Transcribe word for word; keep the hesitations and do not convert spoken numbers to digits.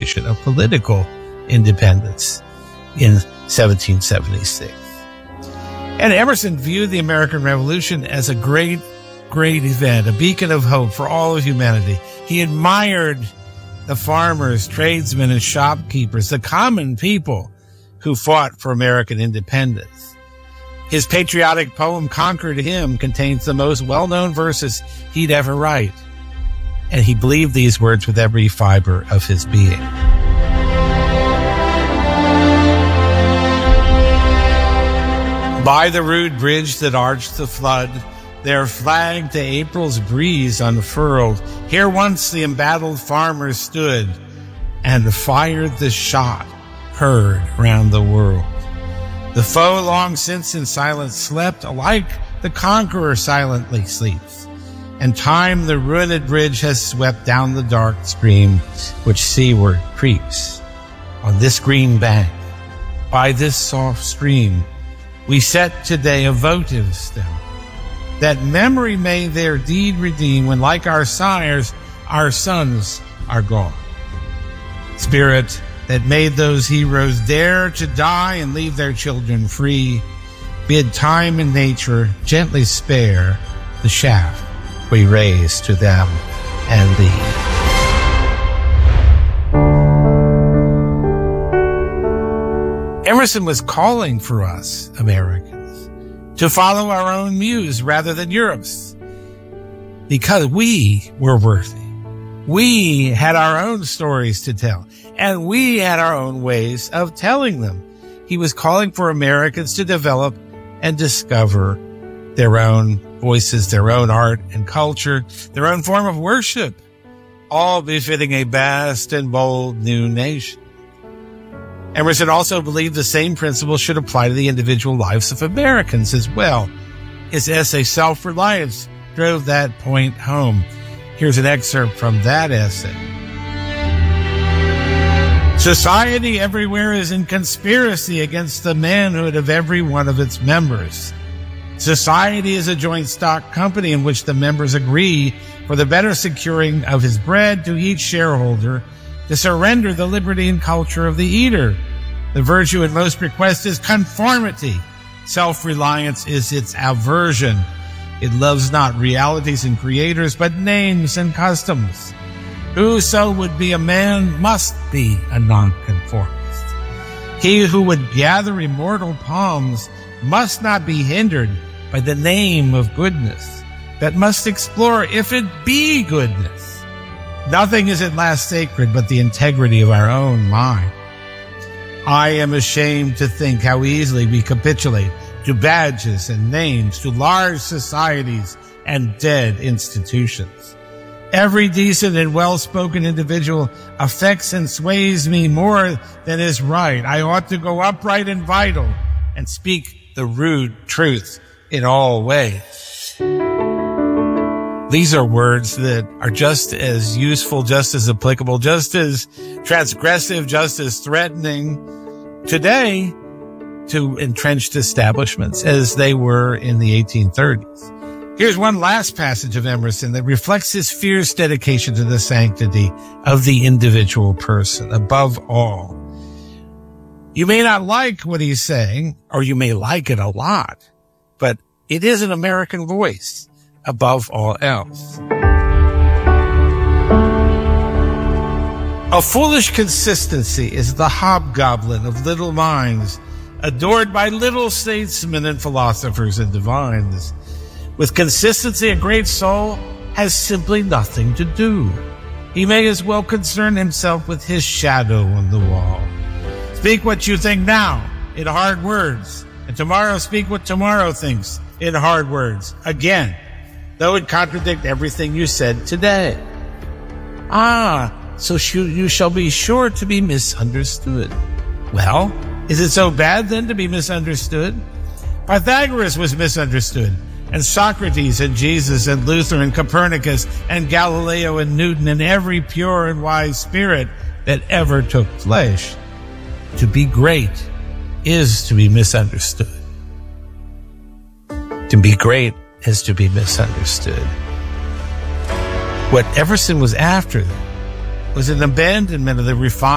Declaration of Political Independence in seventeen seventy-six. And Emerson viewed the American Revolution as a great, great event, a beacon of hope for all of humanity. He admired the farmers, tradesmen, and shopkeepers, the common people who fought for American independence. His patriotic poem, Conquered Hymn, contains the most well-known verses he'd ever write. And he believed these words with every fiber of his being. By the rude bridge that arched the flood, their flag to April's breeze unfurled, here once the embattled farmers stood and fired the shot heard round the world. The foe long since in silence slept, alike the conqueror silently sleeps, and time the ruined bridge has swept down the dark stream which seaward creeps. On this green bank, by this soft stream, we set today a votive stem, that memory may their deed redeem when, like our sires, our sons are gone. Spirit that made those heroes dare to die and leave their children free, bid time and nature gently spare the shaft we raise to them and thee. Emerson was calling for us, Americans, to follow our own muse rather than Europe's, because we were worthy. We had our own stories to tell, and we had our own ways of telling them. He was calling for Americans to develop and discover their own voices, their own art and culture, their own form of worship, all befitting a vast and bold new nation. Emerson also believed the same principles should apply to the individual lives of Americans as well. His essay, Self-Reliance, drove that point home. Here's an excerpt from that essay. Society everywhere is in conspiracy against the manhood of every one of its members. Society is a joint stock company in which the members agree for the better securing of his bread to each shareholder to surrender the liberty and culture of the eater. The virtue in most request is conformity. Self-reliance is its aversion. It loves not realities and creators, but names and customs. Whoso would be a man must be a nonconformist. He who would gather immortal palms must not be hindered by the name of goodness, but must explore if it be goodness. Nothing is at last sacred but the integrity of our own mind. I am ashamed to think how easily we capitulate to badges and names, to large societies and dead institutions. Every decent and well-spoken individual affects and sways me more than is right. I ought to go upright and vital and speak the rude truth in all ways. These are words that are just as useful, just as applicable, just as transgressive, just as threatening today to entrenched establishments as they were in the eighteen thirties. Here's one last passage of Emerson that reflects his fierce dedication to the sanctity of the individual person above all. You may not like what he's saying, or you may like it a lot, but it is an American voice above all else. A foolish consistency is the hobgoblin of little minds, adored by little statesmen and philosophers and divines. With consistency, a great soul has simply nothing to do. He may as well concern himself with his shadow on the wall. Speak what you think now in hard words, and tomorrow speak what tomorrow thinks in hard words again, though it contradict everything you said today. Ah, so you shall be sure to be misunderstood. Well, is it so bad then to be misunderstood? Pythagoras was misunderstood, and Socrates and Jesus and Luther and Copernicus and Galileo and Newton and every pure and wise spirit that ever took flesh. To be great is to be misunderstood. To be great is to be misunderstood. What Emerson was after was an abandonment of the refined